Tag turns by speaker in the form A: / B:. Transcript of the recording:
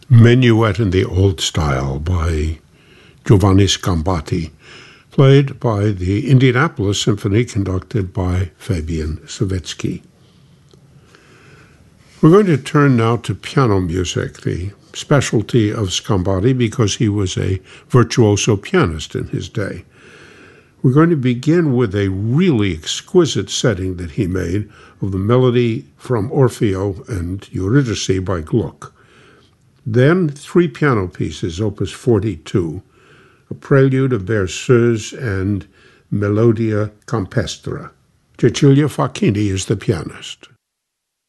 A: Minuet in the Old Style by Giovanni Scambati, played by the Indianapolis Symphony, conducted by Fabian Savetsky. We're going to turn now to piano music, the specialty of Scambati because he was a virtuoso pianist in his day. We're going to begin with a really exquisite setting that he made of the melody from Orfeo and Eurydice by Gluck. Then 3 piano pieces, opus 42, a prelude of Berceuse and Melodia Campestre. Cecilia Facchini is the pianist.